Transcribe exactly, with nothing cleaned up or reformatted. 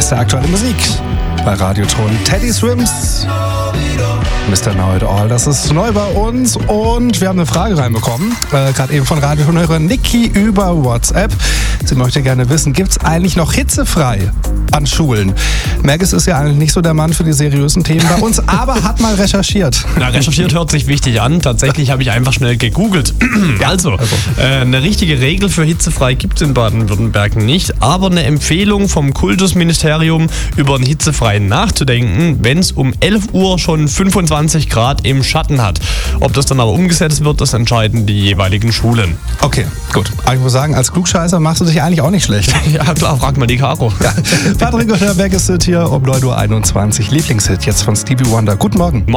ist der aktuelle Musik bei Radioton. Teddy Swims, Mister Know It All, das ist neu bei uns und wir haben eine Frage reinbekommen, äh, gerade eben von Radioton-Hörerin Niki über WhatsApp. Sie möchte gerne wissen, gibt es eigentlich noch hitzefrei an Schulen? Merkes ist ja eigentlich nicht so der Mann für die seriösen Themen bei uns, aber hat mal recherchiert. Na, recherchiert hört sich wichtig an. Tatsächlich habe ich einfach schnell gegoogelt. Also, also. Äh, eine richtige Regel für hitzefrei gibt es in Baden-Württemberg nicht, aber eine Empfehlung vom Kultusministerium, über einen hitzefreien nachzudenken, wenn es um elf Uhr schon fünfundzwanzig Grad im Schatten hat. Ob das dann aber umgesetzt wird, das entscheiden die jeweiligen Schulen. Okay, gut. Aber ich muss sagen, als Klugscheißer machst du dich eigentlich auch nicht schlecht. Ja klar, frag mal die Caro. Ja. Patrick und der Weg ist hier um neun Uhr einundzwanzig. Lieblingshit jetzt von Stevie Wonder. Guten Morgen.